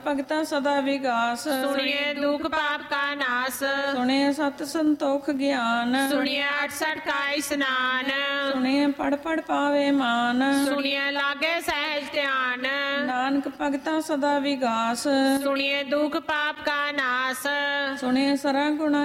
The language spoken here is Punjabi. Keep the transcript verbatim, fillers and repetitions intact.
ਭਗਤਾ ਸਦਾ ਵਿਗਾਸ। ਸੁਣੀਏ ਦੁਖ ਪਾਪ ਕਾ ਨਾਸ। ਸੁਣਿਏ ਸਤ ਸੰਤੋਖ ਗਿਆਨ। ਸੁਣੀਏ ਅਠਸਠ ਕਾ ਇਸਨਾਨ। ਸੁਣਿਏ ਪੜ ਪੜ ਪਾਵੇ ਮਾਨ। ਸੁਣੀਏ ਲਾਗੇ ਸਹਿਜ ਧਿਆਨ। ਨਾਨਕ ਭਗਤਾ ਸਦਾ ਵਿਗਾਸ। ਸੁਣੀਏ ਦੁਖ ਪਾਪ ਕਾ ਨਾਸ। ਸੁਣਿਏ ਸਰਾ ਗੁਣਾ